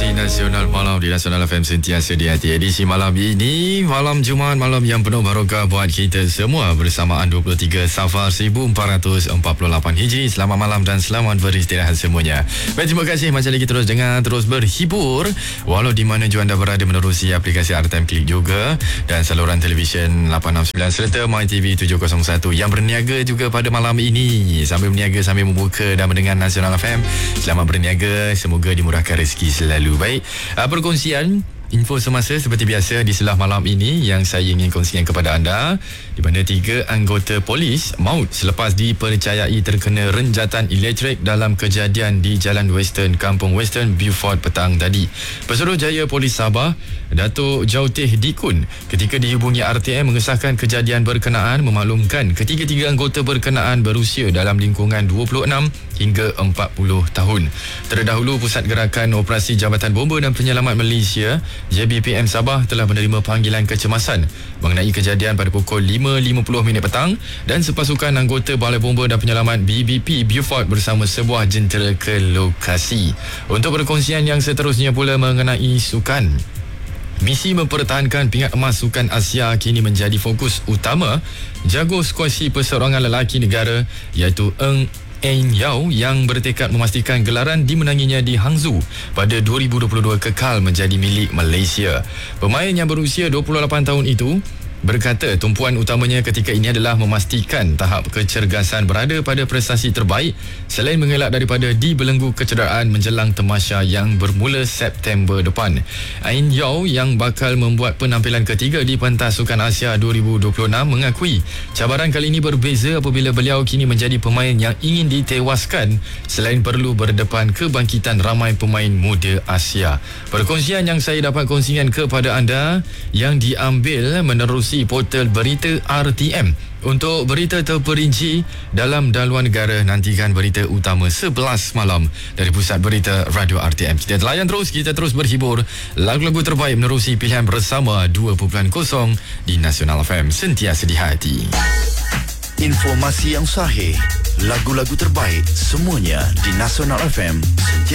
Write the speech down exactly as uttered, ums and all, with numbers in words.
Informasi Nasional Malam di Nasional F M sentiasa di hati. Edisi malam ini, malam Jumaat, malam yang penuh barokah buat kita semua. Bersamaan dua puluh tiga Safar seribu empat ratus empat puluh lapan Hijri. Selamat malam dan selamat beristirahat semuanya. Baik, terima kasih masih lagi terus dengar, terus berhibur walau di mana juga anda berada menerusi aplikasi R T M Klik juga dan saluran televisyen lapan enam sembilan serta MyTV tujuh kosong satu yang berniaga juga pada malam ini. Sambil berniaga sambil membuka dan mendengar Nasional F M. Selamat berniaga, semoga dimurahkan rezeki selalu. Baik, uh, perkongsian info semasa seperti biasa di selah malam ini yang saya ingin kongsikan kepada anda, di mana tiga anggota polis maut selepas dipercayai terkena renjatan elektrik dalam kejadian di Jalan Western, Kampung Western, Beaufort petang tadi. Pesuruhjaya Polis Sabah, Datuk Jautih Dikun, ketika dihubungi R T M mengesahkan kejadian berkenaan, memaklumkan ketiga-tiga anggota berkenaan berusia dalam lingkungan dua puluh enam hingga empat puluh tahun. Terdahulu, Pusat Gerakan Operasi Jabatan Bomba dan Penyelamat Malaysia J B P M Sabah telah menerima panggilan kecemasan mengenai kejadian pada pukul lima lima puluh minit petang dan sepasukan anggota Balai Bomba dan Penyelamat B B P Beaufort bersama sebuah jentera ke lokasi. Untuk perkongsian yang seterusnya pula mengenai sukan, misi mempertahankan pingat emas Sukan Asia kini menjadi fokus utama jago skuashi perseorangan lelaki negara iaitu Eng Eng Yao yang bertekad memastikan gelaran dimenanginya di Hangzhou pada dua ribu dua puluh dua kekal menjadi milik Malaysia. Pemain yang berusia dua puluh lapan tahun itu berkata tumpuan utamanya ketika ini adalah memastikan tahap kecergasan berada pada prestasi terbaik selain mengelak daripada dibelenggu kecederaan menjelang tamasya yang bermula September depan. Ain Yao yang bakal membuat penampilan ketiga di pentas Sukan Asia dua ribu dua puluh enam mengakui cabaran kali ini berbeza apabila beliau kini menjadi pemain yang ingin ditewaskan selain perlu berdepan kebangkitan ramai pemain muda Asia. Perkongsian yang saya dapat kongsikan kepada anda yang diambil menerusi portal berita R T M. Untuk berita terperinci dalam daluan negara, nantikan berita utama sebelas malam dari Pusat Berita Radio R T M. Kita layan terus, kita terus berhibur. Lagu-lagu terbaik menerusi pilihan bersama dua titik kosong di Nasional F M, sentiasa di hati. Informasi yang sahih, lagu-lagu terbaik, semuanya di Nasional F M.